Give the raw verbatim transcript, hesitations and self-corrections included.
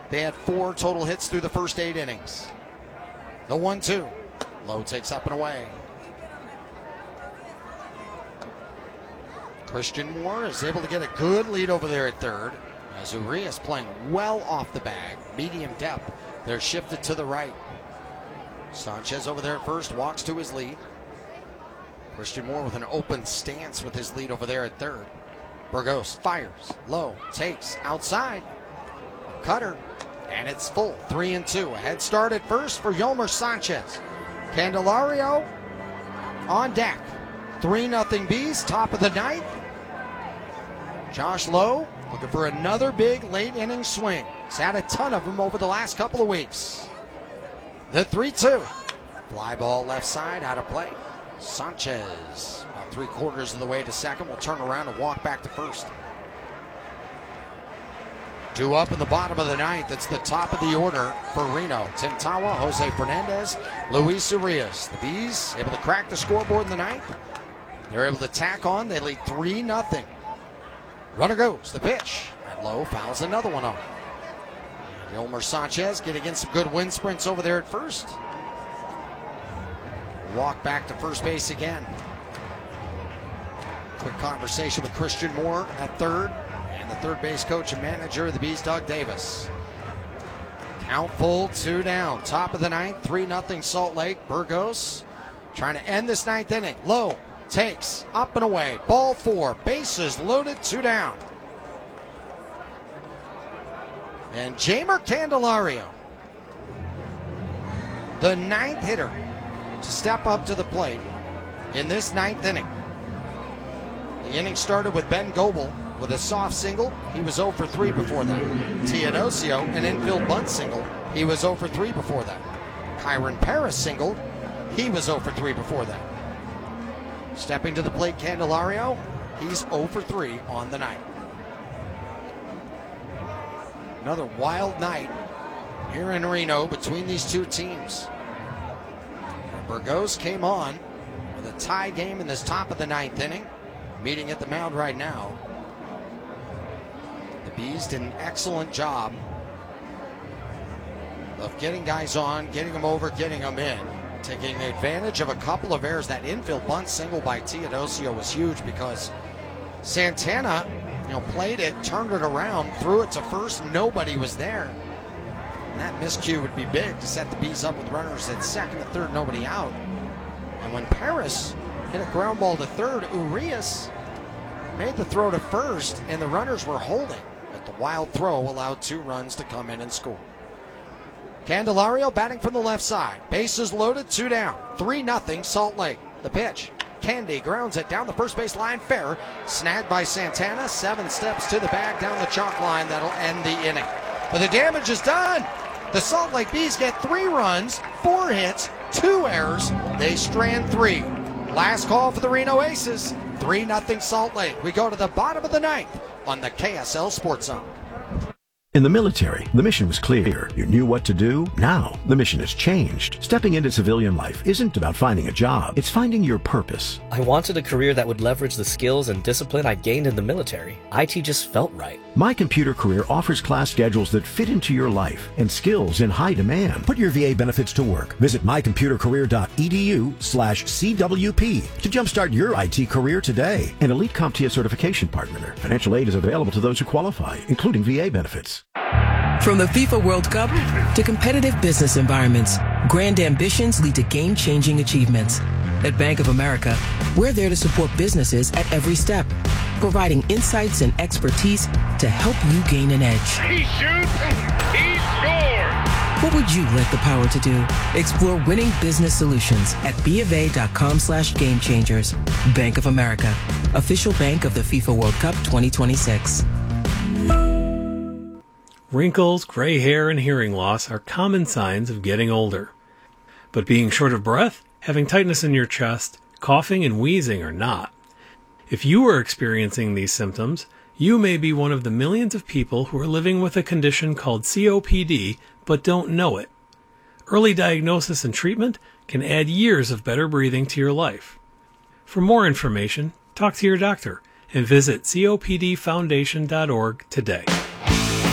They had four total hits through the first eight innings. The one two. Lowe takes up and away. Christian Moore is able to get a good lead over there at third. As Urias playing well off the bag. Medium depth. They're shifted to the right. Sanchez over there at first, walks to his lead. Christian Moore with an open stance with his lead over there at third. Burgos fires. Lowe takes outside. Cutter. And it's full. Three and two. A head start at first for Yolmer Sanchez. Candelario on deck. three nothing Bees, top of the ninth. Josh Lowe looking for another big late inning swing. He's had a ton of them over the last couple of weeks. The three two. Fly ball left side, out of play. Sanchez, about three quarters of the way to second, will turn around and walk back to first. Two up in the bottom of the ninth. It's the top of the order for Reno. Tim Tawa, Jose Fernandez, Luis Urias. The Bees able to crack the scoreboard in the ninth. They're able to tack on. They lead three nothing. Runner goes. The pitch. And Lowe fouls another one off. Yolmer Sanchez getting in some good wind sprints over there at first. Walk back to first base again. Quick conversation with Christian Moore at third. And the third base coach and manager of the Bees, Doug Davis. Count full, two down. Top of the ninth, three nothing Salt Lake. Burgos trying to end this ninth inning. Lowe takes up and away. Ball four. Bases loaded, two down. And Jeimer Candelario, the ninth hitter to step up to the plate in this ninth inning. The inning started with Ben Goebel with a soft single. He was oh for three before that. Teodosio, an infield bunt single. He was oh for three before that. Kyron Paris singled. He was oh for three before that. Stepping to the plate, Candelario, he's oh for three on the night. Another wild night here in Reno between these two teams. Burgos came on with a tie game in this top of the ninth inning. Meeting at the mound right now. The Bees did an excellent job of getting guys on, getting them over, getting them in. Taking advantage of a couple of errors. That infield bunt single by Teodosio was huge because Santana, you know, played it, turned it around, threw it to first. Nobody was there. And that miscue would be big to set the Bees up with runners at second and third, nobody out. And when Paris hit a ground ball to third, Urias made the throw to first, and the runners were holding. But the wild throw allowed two runs to come in and score. Candelario batting from the left side. Bases loaded, two down. three nothing Salt Lake. The pitch. Candy grounds it down the first base line. Fair. Snagged by Santana. Seven steps to the bag down the chalk line. That'll end the inning. But the damage is done. The Salt Lake Bees get three runs, four hits, two errors. They strand three. Last call for the Reno Aces. three nothing Salt Lake. We go to the bottom of the ninth on the K S L Sports Zone. In the military, the mission was clear. You knew what to do. Now, the mission has changed. Stepping into civilian life isn't about finding a job. It's finding your purpose. I wanted a career that would leverage the skills and discipline I gained in the military. I T just felt right. My Computer Career offers class schedules that fit into your life and skills in high demand. Put your V A benefits to work. Visit mycomputercareer.edu slash CWP to jumpstart your I T career today. An Elite CompTIA certification partner. Financial aid is available to those who qualify, including V A benefits. From the FIFA World Cup to competitive business environments, grand ambitions lead to game-changing achievements. At Bank of America, we're there to support businesses at every step, providing insights and expertise to help you gain an edge. He shoots, he scores! What would you like the power to do? Explore winning business solutions at BofA.com slash game changers. Bank of America, official bank of the FIFA World Cup twenty twenty-six. Wrinkles, gray hair, and hearing loss are common signs of getting older. But being short of breath, having tightness in your chest, coughing, and wheezing are not. If you are experiencing these symptoms, you may be one of the millions of people who are living with a condition called C O P D but don't know it. Early diagnosis and treatment can add years of better breathing to your life. For more information, talk to your doctor and visit C O P D foundation dot org today.